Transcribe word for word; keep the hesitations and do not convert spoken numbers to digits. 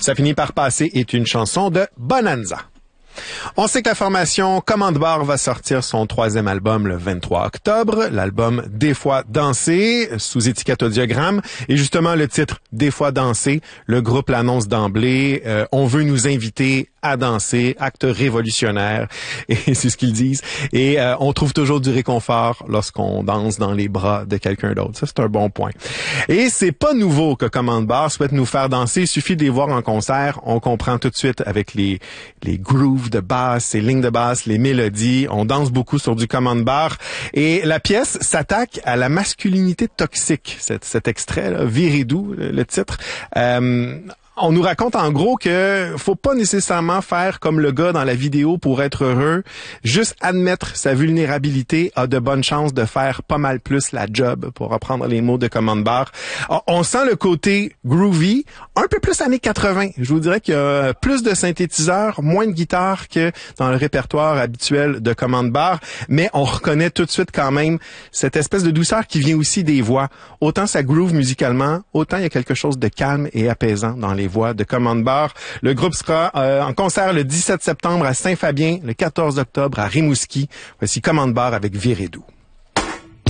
Ça finit par passer est une chanson de Bonanza. On sait que la formation Command Bar va sortir son troisième album le vingt-trois octobre, l'album Des fois dansé, sous étiquette Audiogramme. Et justement, le titre Des fois dansé, le groupe l'annonce d'emblée. Euh, on veut nous inviter à danser, acte révolutionnaire, et c'est ce qu'ils disent. Et euh, on trouve toujours du réconfort lorsqu'on danse dans les bras de quelqu'un d'autre. Ça, c'est un bon point. Et c'est pas nouveau que Command Bar souhaite nous faire danser. Il suffit de les voir en concert. On comprend tout de suite avec les, les grooves de basse, les lignes de basse, les mélodies. On danse beaucoup sur du Command Bar. Et la pièce s'attaque à la masculinité toxique. Cet, cet extrait, là, Virez doux, le, le titre. Euh, On nous raconte en gros que faut pas nécessairement faire comme le gars dans la vidéo pour être heureux. Juste admettre sa vulnérabilité a de bonnes chances de faire pas mal plus la job, pour reprendre les mots de Command Bar. On sent le côté groovy, un peu plus années quatre-vingts. Je vous dirais qu'il y a plus de synthétiseurs, moins de guitare que dans le répertoire habituel de Command Bar, mais on reconnaît tout de suite quand même cette espèce de douceur qui vient aussi des voix. Autant ça groove musicalement, autant il y a quelque chose de calme et apaisant dans les voix de Command Bar. Le groupe sera euh, en concert le dix-sept septembre à Saint-Fabien, le quatorze octobre à Rimouski. Voici Command Bar avec Virez doux.